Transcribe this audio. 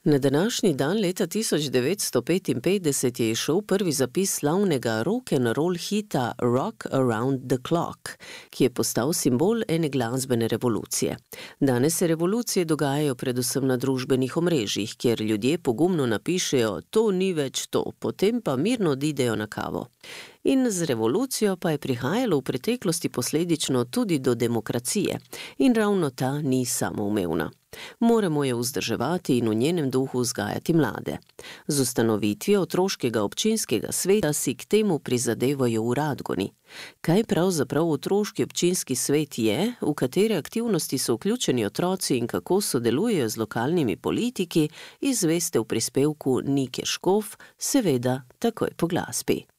Na današnji dan leta 1955 je izšel prvi zapis slavnega rock'n'roll hita Rock Around the Clock, ki je postal simbol ene glasbene revolucije. Danes se revolucije dogajajo predvsem na družbenih omrežjih, kjer ljudje pogumno napišejo "to ni več to", potem pa mirno odidejo na kavo. In z revolucijo pa je prihajalo v preteklosti posledično tudi do demokracije. In ravno ta ni samoumevna. Moramo jo vzdrževati in v njenem duhu vzgajati mlade. Z ustanovitvijo otroškega občinskega sveta si k temu prizadevajo v Radgoni. Kaj pravzaprav otroški občinski svet je, v katere aktivnosti so vključeni otroci in kako sodelujejo z lokalnimi politiki, izveste v prispevku Nike Škof, seveda takoj po glasbi.